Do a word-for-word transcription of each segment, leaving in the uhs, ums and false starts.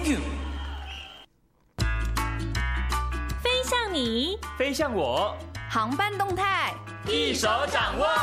Thank you。 飞向你， 飞向我， 航班动态一手掌握。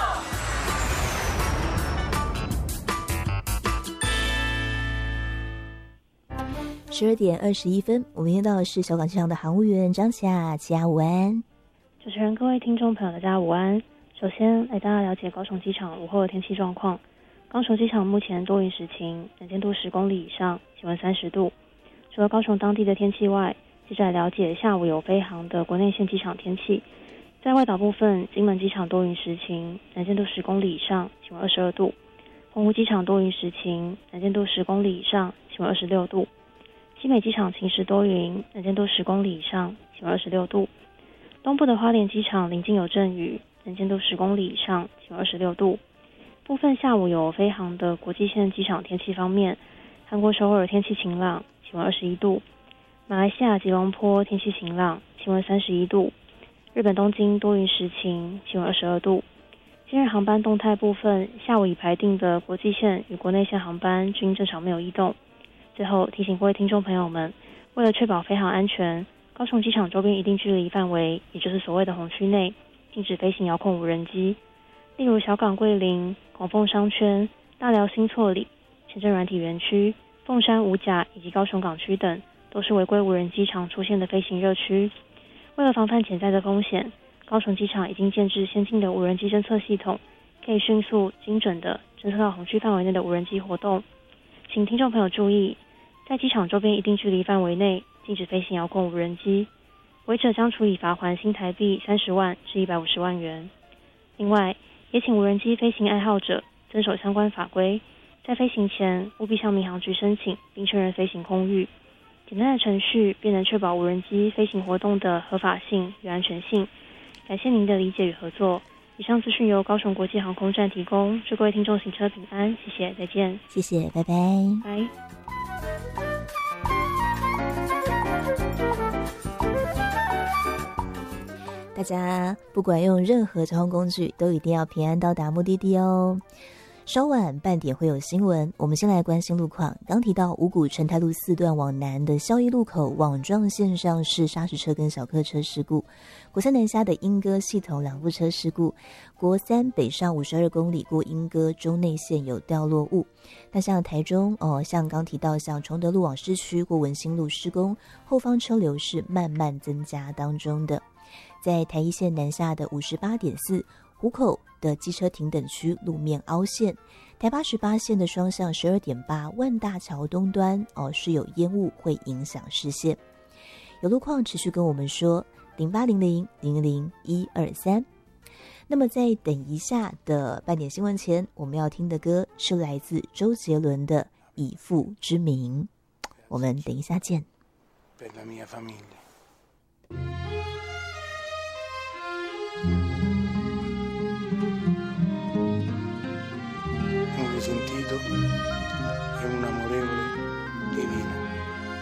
十二点二十一分，我们听到的是小港机场的航务员张霞，奇亚午安。 主持人、各位听众朋友，大家午安。首先来大家了解高雄机场午后的天气状况。高雄机场目前多云时晴，能见度十公里以上，气温三十度。除了高雄当地的天气外，接着来了解下午有飞航的国内线机场天气。在外岛部分，金门机场多云时晴，能见度十公里以上，气温二十二度。澎湖机场多云时晴，能见度十公里以上，气温二十六度。新北机场晴时多云，能见度十公里以上，气温二十六度。东部的花莲机场临近有阵雨，能见度十公里以上，气温二十六度。部分下午有飞航的国际线机场天气方面，韩国首尔天气晴朗，气温二十一度；马来西亚吉隆坡天气晴朗，气温三十一度；日本东京多云时晴，气温二十二度。今日航班动态部分，下午已排定的国际线与国内线航班均正常没有异动。最后提醒各位听众朋友们，为了确保飞航安全，高雄机场周边一定距离范围，也就是所谓的红区内，禁止飞行遥控无人机。例如小港桂林、孔凤商圈、大寮新厝里、前镇软体园区、凤山五甲以及高雄港区等，都是违规无人机常出现的飞行热区。为了防范潜在的风险，高雄机场已经建置先进的无人机侦测系统，可以迅速、精准地侦测到红区范围内的无人机活动。请听众朋友注意，在机场周边一定距离范围内禁止飞行遥控无人机，违者将处以罚锾新台币三十万至一百五十万元。另外，也请无人机飞行爱好者遵守相关法规，在飞行前务必向民航局申请并确认飞行空域。简单的程序便能确保无人机飞行活动的合法性与安全性。感谢您的理解与合作。以上资讯由高雄国际航空站提供，祝各位听众行车平安，谢谢，再见。 谢谢，拜拜。 拜。 大家不管用任何交通工具，都一定要平安到达目的地哦。稍晚半点会有新闻，我们先来关心路况。刚提到五股陈泰路四段往南的孝义路口网状线上是砂石车跟小客车事故，国三南下的莺歌系统两部车事故，国三北上五十二公里过莺歌中内线有掉落物。那像台中哦，像刚提到像崇德路往市区过文心路施工，后方车流是慢慢增加当中的。在台一线南下的 五十八点四 湖口的机车停等区路面凹陷，台八十八线的双向 十二点八 万大桥东端哦是有烟雾会影响视线。有路况持续跟我们说零八零零零零一二三。那么在等一下的半点新闻前，我们要听的歌是来自周杰伦的《以父之名》，我们等一下见。 Per la mia famiglia.